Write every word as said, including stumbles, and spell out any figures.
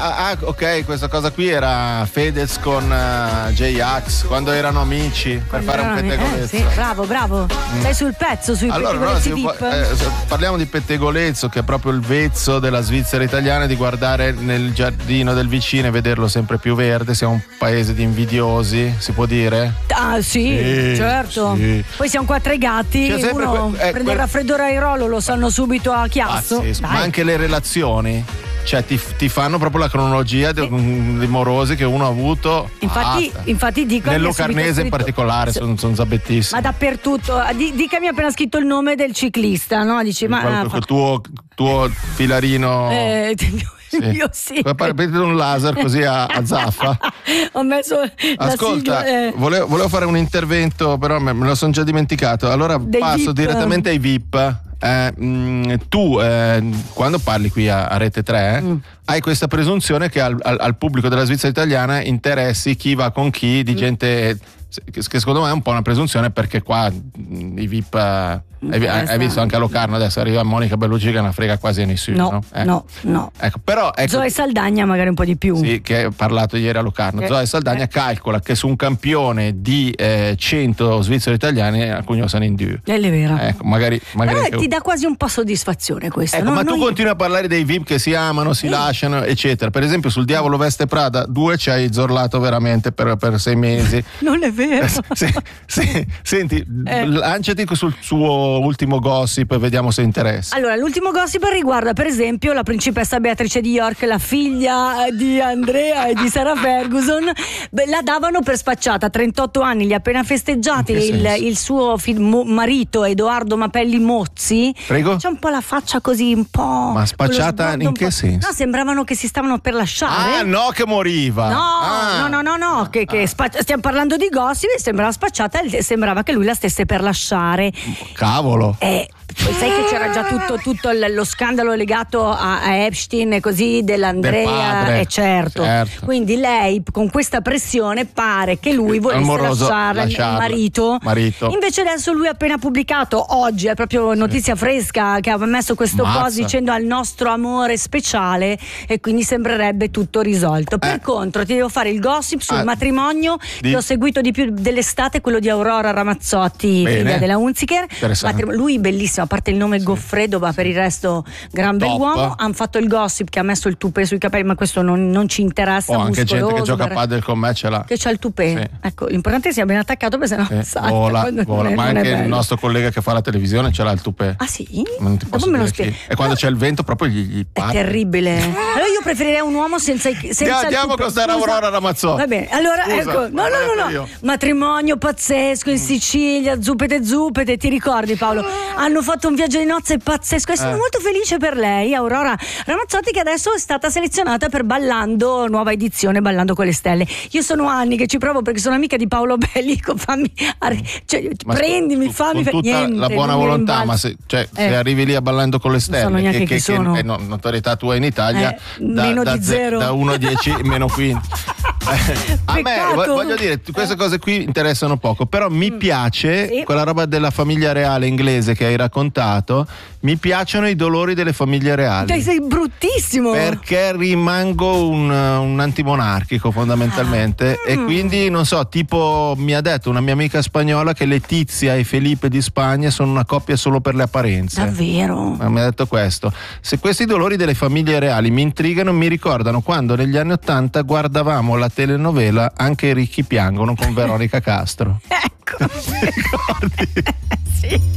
Ah, ah, ok, questa cosa qui era Fedez con uh, J-Ax quando erano amici per Quando fare un pettegolezzo. Eh, sì, bravo, bravo. Mm. Sei sul pezzo sui allora, pettegolezzi no, V I P. Eh, parliamo di pettegolezzo, che è proprio il vezzo della Svizzera italiana, di guardare nel giardino del vicino e vederlo sempre più verde. Siamo un paese di invidiosi, si può dire? Ah sì, sì certo. Sì. Poi siamo qua tre gatti, C'è sempre uno que- eh, prende quel- il raffreddore aerolo, lo sanno subito a chiasso. Pazzesco. Ma anche le relazioni, cioè ti, ti fanno proprio la cronologia di, di morosi che uno ha avuto. Infatti, basta. infatti dico nel mi ha Locarnese subito in scritto- particolare sono son zabettissimo. Ma dappertutto. Di- Dica mi ha appena scritto il nome del ciclista, no? Dici, ma quel, ah, quel tuo, tuo filarino. eh, Sì. io sì. Prendete un laser così a, a zaffa. Ho messo la Ascolta, sigla, eh. volevo, volevo fare un intervento, però me, me lo sono già dimenticato. Allora Dei passo V I P. direttamente ai V I P. Eh, mh, tu eh, quando parli qui a, a Rete tre Mm. hai questa presunzione che al, al, al pubblico della Svizzera italiana interessi chi va con chi, di Mm. gente che, che secondo me è un po' una presunzione, perché qua mh, i V I P eh, hai, hai visto anche a Locarno adesso arriva Monica Bellucci che non frega quasi a nessuno, No, no? Ecco. no, no. Ecco, però ecco, Zoe Saldagna magari un po' di più. sì, che ho parlato ieri a Locarno. Eh, Zoe Saldagna eh. calcola che su un campione di eh, cento svizzeri italiani alcuni sono in due. È vero. Ecco, magari, magari Però anche- ti dà quasi un po' soddisfazione questo. Ecco, no? ma tu Noi- continui a parlare dei V I P che si amano, si Eh. lasciano, eccetera. Per esempio, sul Diavolo Veste Prada due ci hai zorlato veramente per, per sei mesi. Non è vero. Sì, sì, senti, Eh. lanciati sul suo ultimo gossip e vediamo se interessa. Allora, l'ultimo gossip riguarda per esempio la principessa Beatrice di York, la figlia di Andrea e di Sarah Ferguson. Beh, la davano per spacciata, trentotto anni, li ha appena festeggiati In che il, senso? il suo fi- mo- marito Edoardo Mapelli Mozzi. Prego? C'è un po' la faccia così, un po'. Ma spacciata con lo sguardo in un che po'- senso? No, sembravano che si stavano per lasciare. Ah, no, che moriva. No, Ah. no, no, no, no, che, che spa- stiamo parlando di gossip e sembrava spacciata e sembrava che lui la stesse per lasciare. Cavolo. Eh, poi sai che c'era già tutto, tutto l- lo scandalo legato a, a Epstein e così Del dell'Andrea, padre. eh, certo. Certo. Quindi lei con questa pressione pare che lui volesse Amoroso, lasciare il lasciarla. marito. Marito. Invece adesso lui ha appena pubblicato oggi, è proprio notizia fresca, che ha messo questo Mazza. post dicendo al nostro amore speciale, e quindi sembrerebbe tutto risolto. Per Eh. contro ti devo fare il gossip sul Ah. matrimonio Di- che ho seguito di più dell'estate, quello di Aurora Ramazzotti, Bene. figlia della Hunziker. Interessante. Matrim- lui bellissimo, a parte il nome Goffredo, ma per il resto gran Top. bell'uomo. Hanno fatto il gossip che ha messo il tupè sui capelli, ma questo non, non ci interessa. O anche gente che muscoloso, gioca a per- padel con me ce l'ha. che c'ha il tupè. Sì. Ecco, l'importante è che sia ben attaccato, perché sennò Sì, salta. vola, quando non vola. è- Ma non è anche il bello. nostro collega che fa la televisione ce l'ha il tupè. Ah sì? Non ti Dopo posso me lo dire chi. spieghi. E quando c'è il vento proprio gli, gli È parte. terribile. Allora io preferirei un uomo senza i senza Andiamo- il andiamo tupè. con Sara Scusa. Aurora Ramazzotti. Va bene. Allora Scusa, ecco, no ma no no guarda no. io. Matrimonio pazzesco in Sicilia, zupete zupete, ti ricordi Paolo? Hanno fatto un viaggio di nozze pazzesco e sono Eh. molto felice per lei, Aurora Ramazzotti, che adesso è stata selezionata per Ballando, nuova edizione Ballando con le stelle. Io sono anni che ci provo perché sono amica di Paolo Bellico, fammi arri- cioè, Ma prendimi, con fammi con tutta niente, la buona non mi volontà, rimbalzo. ma se, cioè, Eh. se arrivi lì a Ballando con le so stelle, neanche che, chi che, sono. che è no- notorietà tua in Italia, Eh, da, meno da di ze- zero. da uno a dieci meno quindici. Eh, a me Peccato. vo- voglio dire, queste cose qui interessano poco, però mi piace Sì. quella roba della famiglia reale inglese che hai raccontato. Mi piacciono i dolori delle famiglie reali. Dai, sei bruttissimo. Perché rimango un, un antimonarchico fondamentalmente Ah. e Mm. quindi non so, tipo mi ha detto una mia amica spagnola che Letizia e Felipe di Spagna sono una coppia solo per le apparenze. Davvero? Ma mi ha detto questo. Se questi dolori delle famiglie reali mi intrigano, mi ricordano quando negli anni Ottanta guardavamo la telenovela Anche i ricchi piangono con Veronica Castro. Ecco. Ti ricordi? Sì.